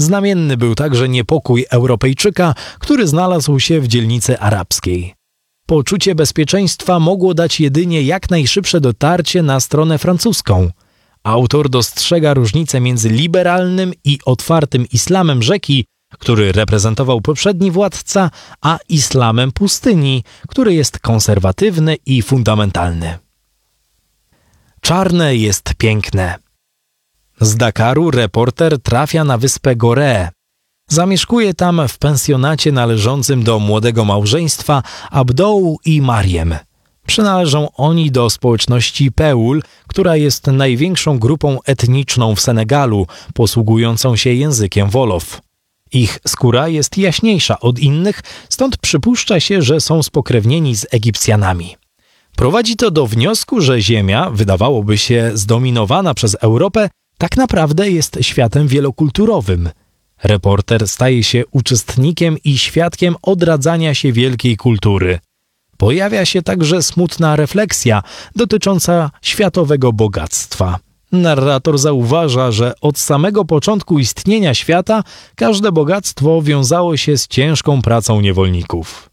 Znamienny był także niepokój Europejczyka, który znalazł się w dzielnicy arabskiej. Poczucie bezpieczeństwa mogło dać jedynie jak najszybsze dotarcie na stronę francuską. Autor dostrzega różnicę między liberalnym i otwartym islamem rzeki, który reprezentował poprzedni władca, a islamem pustyni, który jest konserwatywny i fundamentalny. Czarne jest piękne. Z Dakaru reporter trafia na wyspę Gorée. Zamieszkuje tam w pensjonacie należącym do młodego małżeństwa Abdou i Mariem. Przynależą oni do społeczności Peul, która jest największą grupą etniczną w Senegalu, posługującą się językiem Wolof. Ich skóra jest jaśniejsza od innych, stąd przypuszcza się, że są spokrewnieni z Egipcjanami. Prowadzi to do wniosku, że Ziemia, wydawałoby się zdominowana przez Europę, tak naprawdę jest światem wielokulturowym. Reporter staje się uczestnikiem i świadkiem odradzania się wielkiej kultury. Pojawia się także smutna refleksja dotycząca światowego bogactwa. Narrator zauważa, że od samego początku istnienia świata każde bogactwo wiązało się z ciężką pracą niewolników.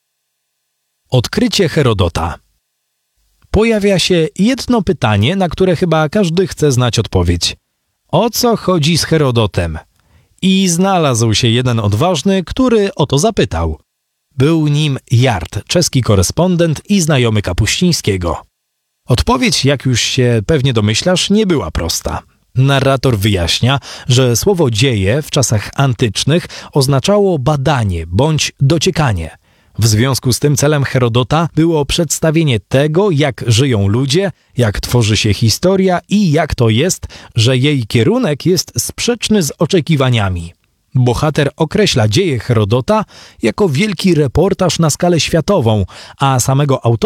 Odkrycie Herodota. Pojawia się jedno pytanie, na które chyba każdy chce znać odpowiedź. O co chodzi z Herodotem? I znalazł się jeden odważny, który o to zapytał. Był nim Jart, czeski korespondent i znajomy Kapuścińskiego. Odpowiedź, jak już się pewnie domyślasz, nie była prosta. Narrator wyjaśnia, że słowo dzieje w czasach antycznych oznaczało badanie bądź dociekanie. W związku z tym celem Herodota było przedstawienie tego, jak żyją ludzie, jak tworzy się historia i jak to jest, że jej kierunek jest sprzeczny z oczekiwaniami. Bohater określa dzieje Herodota jako wielki reportaż na skalę światową, a samego autora